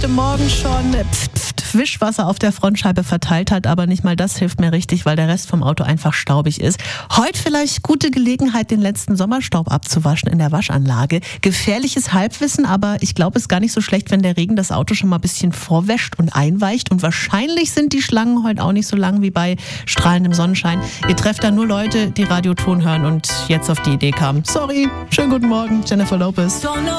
heute Morgen schon Wischwasser auf der Frontscheibe verteilt hat, aber nicht mal das hilft mir richtig, weil der Rest vom Auto einfach staubig ist. Heute vielleicht gute Gelegenheit, den letzten Sommerstaub abzuwaschen in der Waschanlage. Gefährliches Halbwissen, aber ich glaube, es ist gar nicht so schlecht, wenn der Regen das Auto schon mal ein bisschen vorwäscht und einweicht. Und wahrscheinlich sind die Schlangen heute auch nicht so lang wie bei strahlendem Sonnenschein. Ihr trefft da nur Leute, die Radioton hören und jetzt auf die Idee kamen. Sorry, schönen guten Morgen, Jennifer Lopez.